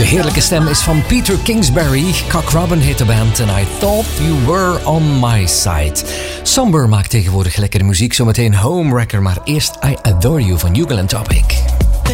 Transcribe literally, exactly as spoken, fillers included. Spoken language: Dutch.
heerlijke stem is van Peter Kingsbury. Cock Robin heet de band en I Thought You Were On My Side. Somber maakt tegenwoordig lekkere muziek, zometeen Homewrecker, maar eerst I Adore You van Yugal and Topic.